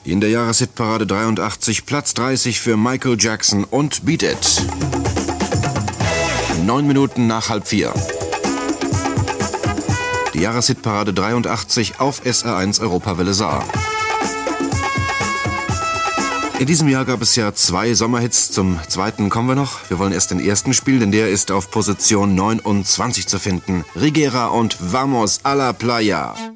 In der Jahreshitparade 83 Platz 30 für Michael Jackson und Beat It. 9 Minuten nach 3:30. Die Jahreshitparade 83 auf SR1 Europawelle Saar. In diesem Jahr gab es ja 2 Sommerhits, zum zweiten kommen wir noch. Wir wollen erst den ersten spielen, denn der ist auf Position 29 zu finden. Rigera und Vamos a la Playa.